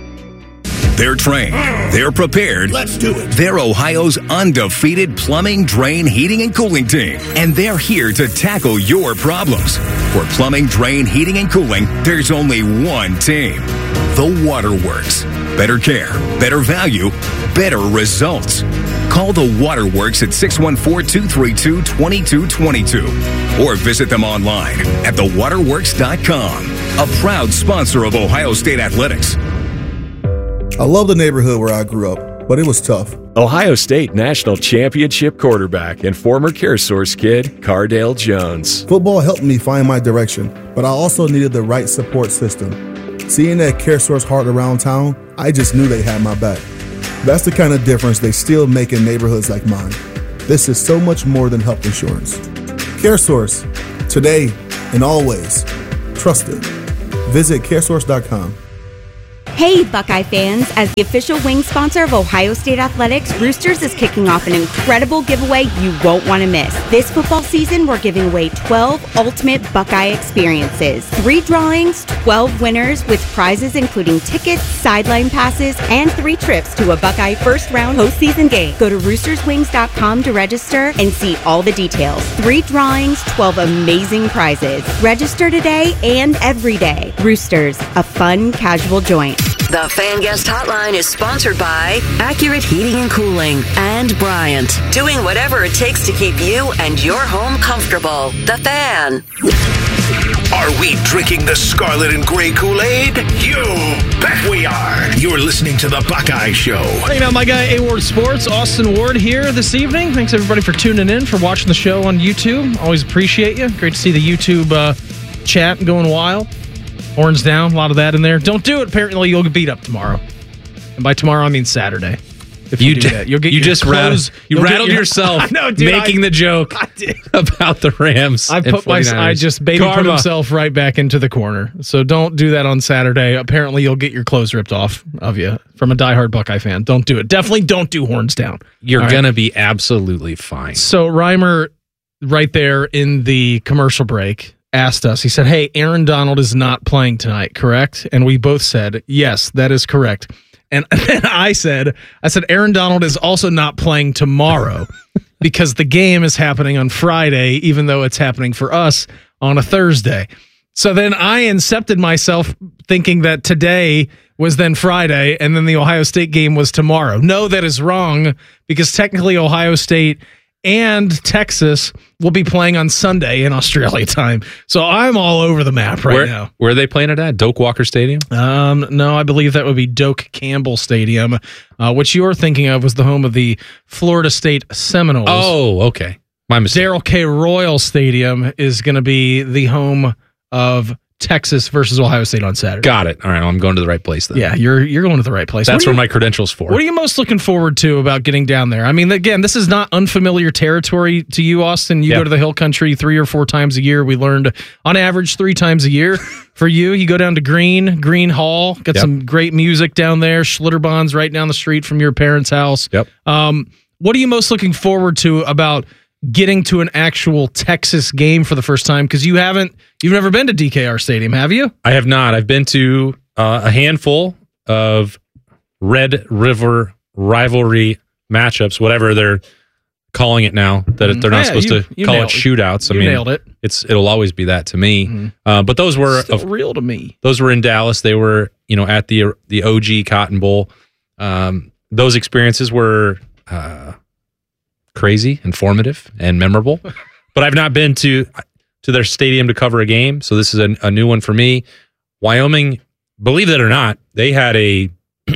They're trained. They're prepared. Let's do it. They're Ohio's undefeated plumbing, drain, heating, and cooling team. And they're here to tackle your problems. For plumbing, drain, heating, and cooling, there's only one team. The Waterworks. Better care, better value, better results. Call The Waterworks at six one four, two three two, two two two two or visit them online at the waterworks dot com. A proud sponsor of Ohio State Athletics. I love the neighborhood where I grew up, but it was tough. Ohio State National Championship quarterback and former CareSource kid, Cardale Jones. Football helped me find my direction, but I also needed the right support system. Seeing that CareSource heart around town, I just knew they had my back. That's the kind of difference they still make in neighborhoods like mine. This is so much more than health insurance. CareSource, today and always. Trusted. Visit caresource dot com. Hey, Buckeye fans. As the official wing sponsor of Ohio State Athletics, Roosters is kicking off an incredible giveaway you won't want to miss. This football season, we're giving away twelve ultimate Buckeye experiences. Three drawings, twelve winners with prizes including tickets, sideline passes, and three trips to a Buckeye first-round postseason game. Go to roosters wings dot com to register and see all the details. Three drawings, twelve amazing prizes. Register today and every day. Roosters, a fun, casual joint. The Fan Guest Hotline is sponsored by Accurate Heating and Cooling and Bryant, doing whatever it takes to keep you and your home comfortable. The Fan. Are we drinking the scarlet and gray Kool-Aid? You bet we are. You're listening to The Buckeye Show. Hey, now my guy A-Ward Sports, Austin Ward here this evening. Thanks everybody for tuning in, for watching the show on YouTube. Always appreciate you. Great to see the YouTube uh, chat going wild. Horns down, a lot of that in there. Don't do it. Apparently, you'll get beat up tomorrow. And by tomorrow, I mean Saturday. If you, you do just, that, you'll get you your just clothes, rattled, you rattled your, yourself know, dude, making I, the joke about the Rams. I put my, I just baby Karma. put himself right back into the corner. So don't do that on Saturday. Apparently, you'll get your clothes ripped off of you from a diehard Buckeye fan. Don't do it. Definitely don't do horns down. You're All gonna right? be absolutely fine. So Reimer, right there in the commercial break, asked us, he said, hey, Aaron Donald is not playing tonight, correct? And we both said, yes, that is correct. And then I said, I said, Aaron Donald is also not playing tomorrow because the game is happening on Friday, even though it's happening for us on a Thursday. So then I incepted myself thinking that today was then Friday and then the Ohio State game was tomorrow. No, that is wrong because technically Ohio State and Texas will be playing on Sunday in Australia time. So I'm all over the map right where, now. Where are they playing it at? Doak Walker Stadium? Um, no, I believe that would be Doak Campbell Stadium, uh, which you're thinking of was the home of the Florida State Seminoles. Oh, okay. My mistake. Darrell K. Royal Stadium is going to be the home of Texas versus Ohio State on Saturday. Got it. All right, well, I'm going to the right place then. Yeah, you're you're going to the right place. That's what where you, my credentials for. What are you most looking forward to about getting down there? I mean, again, this is not unfamiliar territory to you, Austin. You yeah. go to the Hill Country three or four times a year. We learned on average three times a year. For you, you go down to Green, Green Hall, got yep. some great music down there. Schlitterbahn's right down the street from your parents' house. Yep. Um, what are you most looking forward to about getting to an actual Texas game for the first time? Because you haven't, you've never been to D K R Stadium, have you? I have not. I've been to uh, a handful of Red River rivalry matchups, whatever they're calling it now. That they're not yeah, supposed you, to you call it nailed, shootouts. I you mean, nailed it. It's it'll always be that to me. Mm-hmm. Uh, but those were Still uh, real to me. Those were in Dallas. They were, you know, at the the O G Cotton Bowl. Um, those experiences were uh, crazy, informative, and memorable. But I've not been to to their stadium to cover a game, so this is a, a new one for me. Wyoming, believe it or not, they had a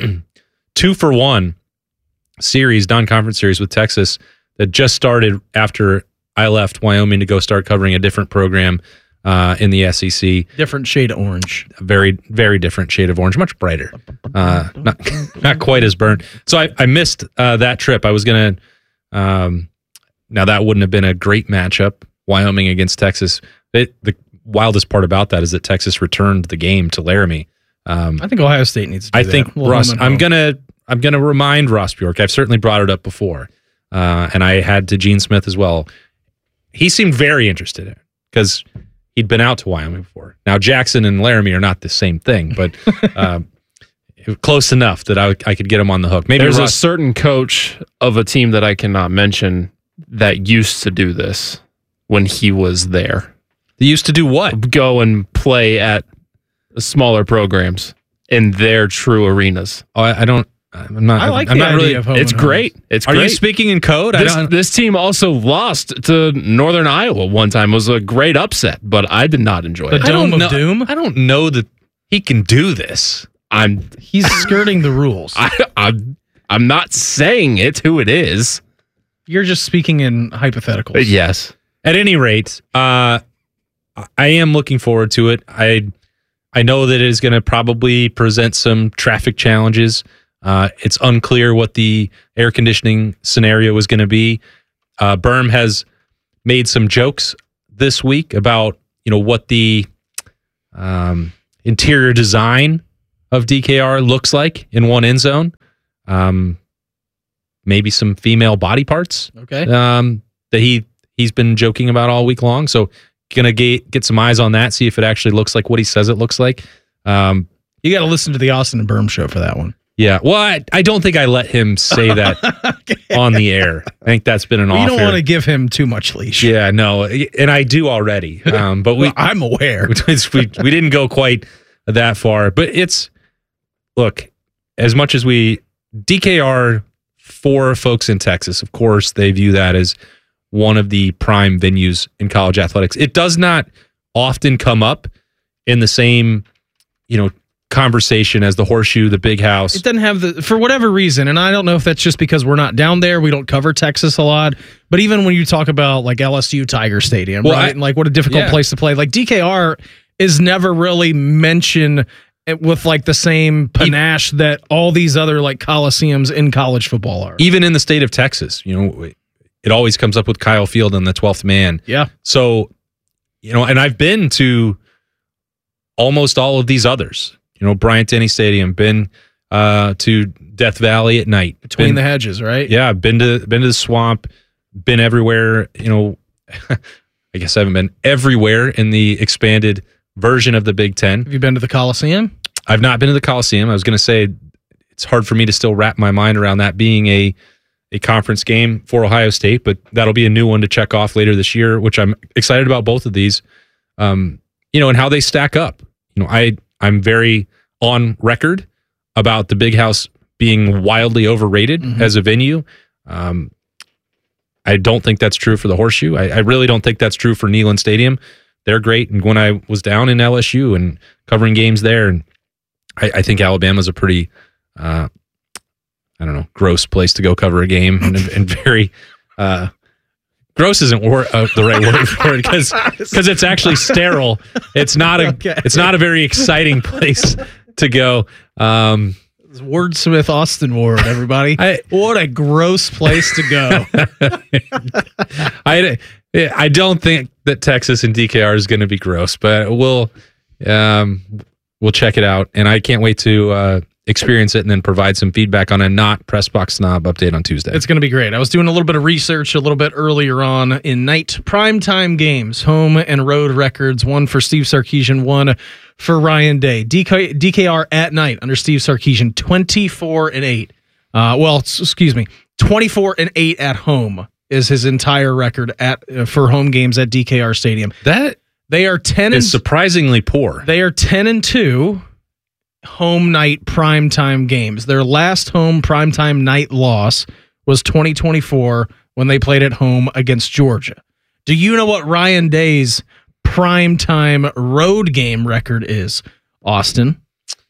two for one series, non-conference series with Texas that just started after I left Wyoming to go start covering a different program uh, in the S E C. Different shade of orange. Very, very different shade of orange, much brighter. Uh, not, not quite as burnt. So I, I missed uh, that trip. I was going to, um, now that wouldn't have been a great matchup, Wyoming against Texas. It, the wildest part about that is that Texas returned the game to Laramie. Um, I think Ohio State needs to do I that. think We'll Russ, home and I'm home. going to, I'm going to remind Ross Bjork. I've certainly brought it up before. Uh, and I had to Gene Smith as well. He seemed very interested in it because he'd been out to Wyoming before. Now, Jackson and Laramie are not the same thing, but um, close enough that I, I could get him on the hook. Maybe There's Russ, a certain coach of a team that I cannot mention that used to do this when he was there. They used to do what? Go and play at smaller programs. in their true arenas. Oh, I, I don't. I'm not. I like I'm the not idea really. of home It's and home. great. It's Are great. you speaking in code? This, I don't, this team also lost to Northern Iowa one time. It was a great upset, but I did not enjoy The it. I don't Dome of know, Doom? I don't know that he can do this. I'm He's skirting the rules. I, I'm I'm not saying it who it is. You're just speaking in hypotheticals. But yes. At any rate, uh, I am looking forward to it. I I know that it is going to probably present some traffic challenges. Uh, it's unclear what the air conditioning scenario is going to be. Uh, Berm has made some jokes this week about you know what the um, interior design of D K R looks like in one end zone. Um, maybe some female body parts. Okay. Um, that he he's been joking about all week long. So gonna get get some eyes on that. See if it actually looks like what he says it looks like. Um, you got to listen to the Austin and Berm show for that one. Yeah. Well, I, I don't think I let him say that okay. on the air. I think that's been an well, off. You don't want to give him too much leash. Yeah, no, and I do already. Um, but we, well, I'm aware. we we didn't go quite that far. But it's look, as much as we D K R for folks in Texas, of course, they view that as one of the prime venues in college athletics. It does not often come up in the same, you know, conversation as the Horseshoe, the Big House. It doesn't have the, for whatever reason, and I don't know if that's just because we're not down there, we don't cover Texas a lot, but even when you talk about like L S U Tiger Stadium, well, right? I, and like what a difficult yeah. place to play. Like D K R is never really mentioned with like the same panache that all these other like coliseums in college football are. Even in the state of Texas, you know, it always comes up with Kyle Field and the twelfth man. Yeah. So, you know, and I've been to almost all of these others. You know, Bryant-Denny Stadium, been uh, to Death Valley at night. Between been, the hedges, right? Yeah, been to been to the swamp, been everywhere. You know, I guess I haven't been everywhere in the expanded version of the Big Ten. Have you been to the Coliseum? I've not been to the Coliseum. I was going to say it's hard for me to still wrap my mind around that being a a conference game for Ohio State, but that'll be a new one to check off later this year, which I'm excited about both of these. Um, you know, and how they stack up. You know, I I'm very on record about the Big House being wildly overrated mm-hmm. as a venue. Um, I don't think that's true for the Horseshoe. I, I really don't think that's true for Neyland Stadium. They're great. And when I was down in L S U and covering games there, and I, I think Alabama's a pretty, uh, I don't know, gross place to go cover a game, and, and very, uh, gross isn't wor- uh, the right word for it because because it's actually sterile. It's not a okay. it's not a very exciting place to go. Um, Wordsmith Austin Ward, everybody. I, what a gross place to go. I I don't think that Texas and D K R is going to be gross, but we'll um, we'll check it out, and I can't wait to uh, experience it and then provide some feedback on a not Press Box Snob update on Tuesday. It's going to be great. I was doing a little bit of research a little bit earlier on in night primetime games, home and road records, one for Steve Sarkisian, one for Ryan Day. D K, D K R at night under Steve Sarkisian, twenty-four and eight. Uh, well, excuse me, twenty-four and eight at home is his entire record at uh, for home games at D K R Stadium. That they are ten is and, surprisingly poor. They are ten and two. Home night primetime games. Their last home primetime night loss was twenty twenty-four when they played at home against Georgia. Do you know what Ryan Day's primetime road game record is, Austin?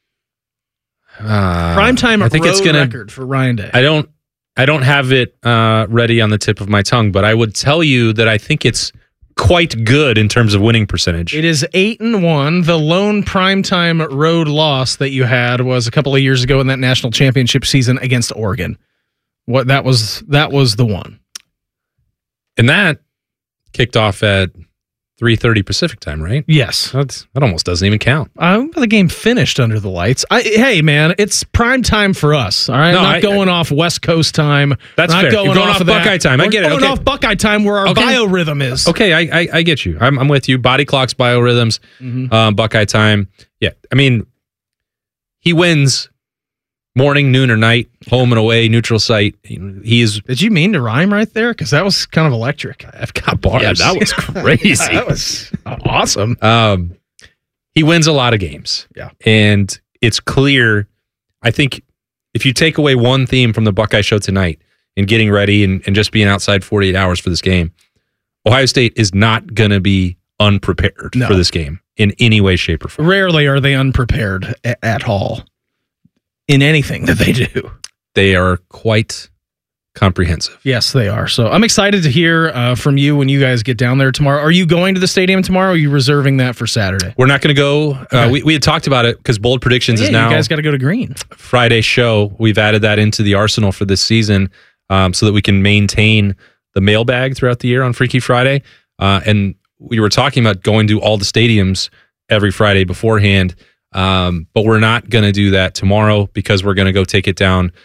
Uh, primetime I think road it's gonna, record for Ryan Day. I don't I don't have it uh, ready on the tip of my tongue, but I would tell you that I think it's quite good in terms of winning percentage. It is eight and one. The lone primetime road loss that you had was a couple of years ago in that national championship season against Oregon. What that was that was the one. And that kicked off at three thirty Pacific time, right? Yes. That's, that almost doesn't even count. Uh, the game finished under the lights. I, hey, man, it's prime time for us, all right? No, not I, going I, off West Coast time. That's not fair. Going You're going off, off of Buckeye that. time. I We're get it. going okay. off Buckeye time where our okay. biorhythm is. Okay, I, I, I get you. I'm, I'm with you. Body clocks, biorhythms, mm-hmm. um, Buckeye time. Yeah, I mean, he wins morning, noon, or night, home and away, neutral site. He is. Did you mean to rhyme right there? Because that was kind of electric. I've got bars. Yeah, that was crazy. That was awesome. Um, he wins a lot of games. Yeah, and it's clear. I think if you take away one theme from the Buckeye show tonight and getting ready and, and just being outside forty-eight hours for this game, Ohio State is not going to be unprepared No. for this game in any way, shape, or form. Rarely are they unprepared a- at all in anything that they do. They are quite comprehensive. Yes, they are. So I'm excited to hear uh, from you when you guys get down there tomorrow. Are you going to the stadium tomorrow, or are you reserving that for Saturday? We're not going to go. Uh, Okay. we, we had talked about it because Bold Predictions Yeah, is now you guys got to go to Green. Friday show. We've added that into the arsenal for this season um, so that we can maintain the mailbag throughout the year on Freaky Friday. Uh, and we were talking about going to all the stadiums every Friday beforehand, um, but we're not going to do that tomorrow because we're going to go take it down